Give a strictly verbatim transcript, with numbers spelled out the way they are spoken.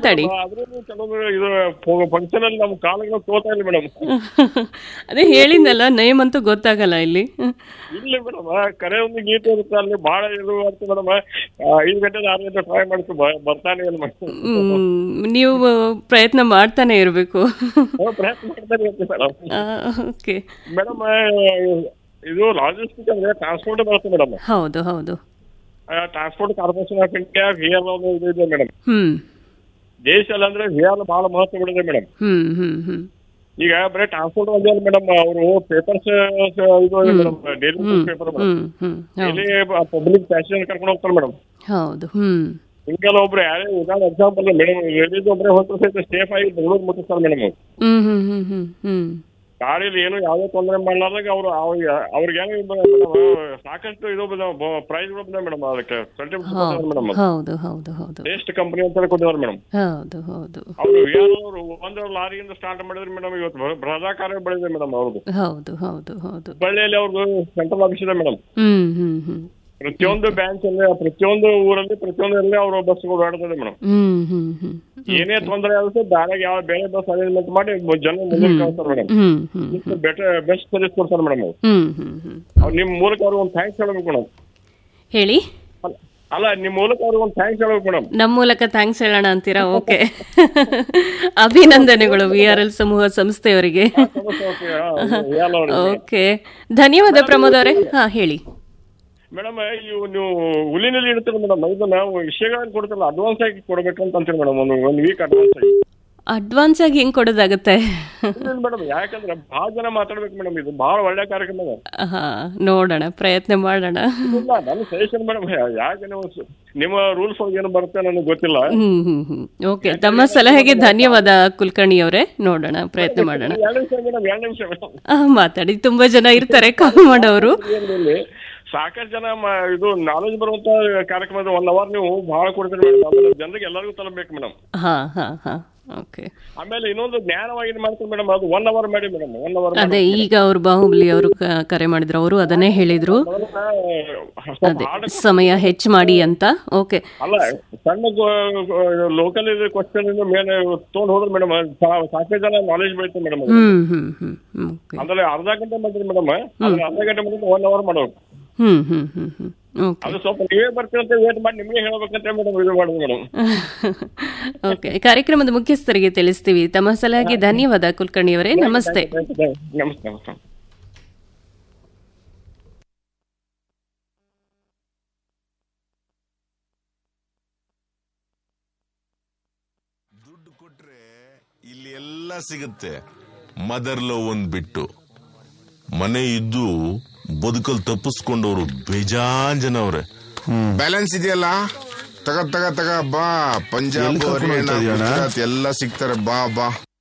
ಮಾತಾಡಿ. ಆದ್ರೂ ಕೆಲವೊಂದು ಇದು ಫಂಕ್ಷನ್ ಅಲ್ಲಿ ನಮ್ ಕಾಲಗಳು ತೋತಾ ಇಲ್ಲ ಮೇಡಮ್. ಅದೇ ಹೇಳಿದ್ನಲ್ಲ, ನೇಮ್ ಅಂತೂ ಗೊತ್ತಾಗಲ್ಲ ಇಲ್ಲಿ. ಇಲ್ಲ ಮೇಡಮ್, ಕರೆ ಒಂದು ಗೀತೆ ಇರುತ್ತೆ ಅಲ್ಲಿ ಬಹಳ ಇದು ಅಂತ ಮೇಡಮ್. ಐದು ಗಂಟೆ ಆರು ಗಂಟೆ ಟ್ರೈ ಮಾಡ್ತು ಬರ್ತಾನೆ ಇಲ್ಲ ಮೇಡಮ್. ಹ್ಮ್, ನೀವು ಪ್ರಯತ್ನ ಮಾಡ್ತಾನೆ ಇರಬೇಕು. ಪ್ರಯತ್ನ ಮಾಡ್ತಾನೆ ಇರ್ತೀವಿ ಮೇಡಮ್. ಓಕೆ ಮೇಡಮ್, ಇದು ಲಾಜಿಸ್ಟಿಕ್ ಅಂದ್ರೆ ಟ್ರಾನ್ಸ್ಪೋರ್ಟ್ ಬರುತ್ತೆ ಮೇಡಮ್. ಹೌದು ಹೌದು. Transport corporation of India we are ಇದು ಇದೆ ಮೇಡಮ್. ಹ್ಮ್, ದೇಶದಲ್ಲಿ ಅಂದ್ರೆ ವಿ ಆರ್ ಬಹಳ ಮಹತ್ವ ಬಿಡಿದೆ ಮೇಡಮ್. ಹ್ಮ್ ಹ್ಮ್ ಹ್ಮ್ ಈಗ ಬರೀ ಟ್ರಾನ್ಸ್ಪೋರ್ಟ್ ಒಂದೇ ಅಲ್ಲ ಮೇಡಮ್, ಅವರು ಪೇಪರ್ಸ್ ಇದು madam, daily paper daily public passenger ಕರ್ಕೊಂಡು ಹೋಗ್ತಾರೆ ಮೇಡಮ್. ಹೌದು. ಹ್ಮ್, ಹಿಂಗೆಲ್ಲ ಒಬ್ರು ಯಾರೇ ಉದಾಹರಣೆ ಎಕ್ಸಾಂಪಲ್ ಮೇಡಮ್, ಲೇಡೀಸ್ ಒಬ್ಬರೇ ಹೋಗ್ತಾರೆ ಸಹಿತ ಸೇಫ್ ಆಗಿ ಬೆಂಗಳೂರು ಮುಟ್ಟಿಸ್ತಾರೆ ಮೇಡಮ್. ಹ್ಮ್ ಹ್ಮ್ ಹ್ಮ್ ಹ್ಮ್ ಹ್ಮ್ ಗಾಡಿಯಲ್ಲಿ ಏನು ಯಾವುದೇ ತೊಂದರೆ ಮಾಡಲಾರ್ದಾಗ ಅವರು ಅವ್ರಿಗೇನು ಸಾಕಷ್ಟು ಇದು ಪ್ರೈಸ್ ಬಂದ ಮೇಡಮ್. ಅದಕ್ಕೆ ಸರ್ಟಿಫಿಕೇಟ್ ಮೇಡಮ್, ಹೌದು ಹೌದು ಹೌದು. ಬೆಸ್ಟ್ ಕಂಪನಿ ಅಂತ ಕೊಟ್ಟಿದ್ದಾರೆ ಮೇಡಮ್. ಹೌದು ಹೌದು. ಅವರು ಅವರು ಒಂದು ಲಾರಿಯಿಂದ ಸ್ಟಾರ್ಟ್ ಮಾಡಿದ್ರೆ ಮೇಡಮ್, ಇವತ್ತು ಬೃಹದಾಕಾರ ಬೆಳೆದಿದೆ ಮೇಡಮ್ ಅವ್ರದ್ದು. ಹೌದು ಹೌದು ಹೌದು. ಬಳ್ಳಿಯಲ್ಲಿ ಅವ್ರದ್ದು ಸೆಂಟ್ರಲ್ ಆಫೀಸ್ ಇದೆ ಮೇಡಮ್. ಹ್ಮ್ ಹ್ಮ್ ಹ್ಮ್ ಪ್ರತಿಯೊಂದು ಬ್ಯಾಂಕ್ ಅಲ್ಲಿ, ಪ್ರತಿಯೊಂದು ಊರಲ್ಲಿ, ಪ್ರತಿಯೊಂದರಲ್ಲಿ ಅವರು ಬಸ್ಗಳು ಓಡಾಡ್ತದೆ ಮೇಡಮ್. ಹ್ಮ್ ಹ್ಮ್ ಹ್ಮ್ ಏನೇ ತೊಂದರೆ ಆಗುತ್ತೆ ದಾರಾಗ ಯಾವ ಬೇರೆ ಬಸ್ ಅರೇಂಜ್ಮೆಂಟ್ ಮಾಡಿ ಜನ ಮುಂದೆ ಕಳಿಸ್ತಾರೆ ಮೇಡಮ್. ಹ್ಮ್ ಹ್ಮ್ ಬೆಟರ್ ಬೆಸ್ಟ್ ಸರ್ವಿಸ್ ಕೊಡ್ತಾರೆ ಮೇಡಮ್ ಅವ್ರು. ಹ್ಮ್ ಹ್ಮ್ ಹ್ಮ್ ಅವ್ರು ನಿಮ್ ಮೂಲಕ ಅವ್ರಿಗೆ ಒಂದು ಥ್ಯಾಂಕ್ಸ್ ಹೇಳಬೇಕು ಮೇಡಮ್. ಹೇಳಿ. ಅಲ್ಲ, ನಿಮ್ ಮೂಲಕ ಅವ್ರಿಗೆ ಒಂದು ಥ್ಯಾಂಕ್ಸ್ ಹೇಳಬೇಕು ಮೇಡಮ್. ನಮ್ಮ ಮೂಲಕ ಥ್ಯಾಂಕ್ಸ್ ಹೇಳೋಣ ಅಂತೀರಾ? ಓಕೆ, ಅಭಿನಂದನೆಗಳು ವಿ ಆರ್ ಎಲ್ ಸಮೂಹ ಸಂಸ್ಥೆಯವರಿಗೆ. ಓಕೆ, ಧನ್ಯವಾದ ಪ್ರಮೋದ್ ಅವರೇ. ಹಾ ಹೇಳಿ ಮೇಡಮ್. ಇವು ನೀವು ಹುಲಿನಲ್ಲಿ ಇಡ್ತೀರ ಮೇಡಮ್, ಇದು ನಾವು ವಿಷಯಗಳನ್ನು ಕೊಡ್ತಿರಲ್ಲ, ಅಡ್ವಾನ್ಸ್ ಆಗಿ ಕೊಡ್ಬೇಕಂತ ಅಂತೀರಿ ಮೇಡಮ್. ಒಂದು ಒಂದು ವೀಕ್ ಅಡ್ವಾನ್ಸ್ ಆಗಿ. ಅಡ್ವಾನ್ಸ್ ಆಗಿ ಹೆಂಗ್ ಕೊಡೋದಾಗತ್ತೆ ಮೇಡಮ್? ಯಾಕಂದ್ರೆ ಬಹಳ ಜನ ಮಾತಾಡ್ಬೇಕು ಮೇಡಮ್, ಇದು ಬಹಳ ಒಳ್ಳೆ ಕಾರ್ಯಕ್ರಮ. ಹಾ, ನೋಡೋಣ, ಪ್ರಯತ್ನ ಮಾಡೋಣ. ಇಲ್ಲ, ನನ್ನ ಸಜೆಷನ್ ಮೇಡಮ್, ಯಾಕೆ ನೀವು ನಿಮ್ಮ ರೂಲ್ಸ್ ಏನು ಬರುತ್ತೆ ನನಗೆ ಗೊತ್ತಿಲ್ಲ. ಹ್ಮ್ ಹ್ಮ್ ಹ್ಮ್ ಓಕೆ, ತಮ್ಮ ಸಲಹೆಗೆ ಧನ್ಯವಾದ ಕುಲಕರ್ಣಿ ಅವರೇ. ನೋಡೋಣ, ಪ್ರಯತ್ನ ಮಾಡೋಣ. ಎರಡು ನಿಮಿಷ ಮೇಡಮ್, ಎರಡು ನಿಮಿಷ ಮೇಡಮ್. ಮಾತಾಡಿ, ತುಂಬಾ ಜನ ಇರ್ತಾರೆ ಕಾಲ್ ಮಾಡೋರು. ಸಾಕಷ್ಟು ಜನ ಇದು ನಾಲೆಜ್ ಬರುವಂತ ಕಾರ್ಯಕ್ರಮದ ಒನ್ ಅವರ್ ನೀವು ಬಹಳ ಕೊಡ್ತೀರಿ ಮೇಡಮ್. ಆಮೇಲೆ ಜನರಿಗೆ ಎಲ್ಲರಿಗೂ ತಲುಪಬೇಕು ಮೇಡಮ್. ಹಾ ಹಾ ಹಾ ಓಕೆ. ಆಮೇಲೆ ಇನ್ನೊಂದು ಜ್ಞಾನವಾಗಿ ಮಾಡ್ತೀವಿ ಮೇಡಮ್, ಅದು ಒನ್ ಅವರ್ ಮಾಡಿ ಮೇಡಮ್. ಒನ್ ಅವರ್ ಅದೇ ಈಗ ಅವ್ರು ಬಾಹುಬಲಿ ಅವರು ಕರೆ ಮಾಡಿದ್ರು, ಅವರು ಅದನ್ನೇ ಹೇಳಿದ್ರು, ಅದೇ ಸಮಯ ಹೆಚ್ಚು ಮಾಡಿ ಅಂತ. ಓಕೆ, ಅಲ್ಲ ಸಣ್ಣ ಲೋಕಲ್ ಕ್ವಶನ್ ಮೇಲೆ ತೊಗೊಂಡು ಹೋದ್ರೆ ಮೇಡಮ್ ಸಾಕಷ್ಟು ಜನ ನಾಲೆಜ್ ಬೆಳೀತದೆ ಮೇಡಮ್. ಹ್ಮ್ ಹ್ಮ್ ಹ್ಮ್ ಅಂದ್ರೆ ಅರ್ಧ ಗಂಟೆ ಮಾಡ್ತೀರಿ ಮೇಡಮ್, ಅರ್ಧ ಗಂಟೆ ಮಾಡಿದ್ರೆ ಒನ್ ಅವರ್ ಮಾಡೋದು. ಹ್ಮ್ ಹ್ಮ್ ಹ್ಮ್ ಹ್ಮ್ ಅದು ಸ್ವಲ್ಪ ನೀವೇ ಬರ್ತೀರಂತ ವೇಟ್ ಮಾಡಿ ನಿಮಗೆ ಹೇಳಬೇಕಂತ ಮೇಡಮ್ ಇದು ಮಾಡೋದು ಮೇಡಮ್. ಓಕೆ, ಕಾರ್ಯಕ್ರಮದ ಮುಖ್ಯಸ್ಥರಿಗೆ ತಿಳಿಸ್ತೀವಿ. ತಮ್ಮ ಸಲಹೆಗೆ ಧನ್ಯವಾದ ಕುಲಕರ್ಣಿ ಅವರೇ. ನಮಸ್ತೆ. ನಮಸ್ತೆ. ದುಡ್ಡು ಕೊಟ್ರೆ ಇಲ್ಲಿ ಎಲ್ಲ ಸಿಗುತ್ತೆ, ಮದರ್ ಲವ್ ಒಂದ್ ಬಿಟ್ಟು. ಮನೆ ಇದ್ದು ಬದುಕಲ್ ತಪ್ಪಿಸ್ಕೊಂಡವ್ರು ಬೇಜಾನ್ ಜನ ಅವ್ರೆ. ಬ್ಯಾಲೆನ್ಸ್ ಇದೆಯಲ್ಲ, ತಗ ತಗ ತಗ ಬಾ. ಪಂಜಾಬ್ ಎಲ್ಲ ಸಿಗ್ತಾರೆ, ಬಾ ಬಾ.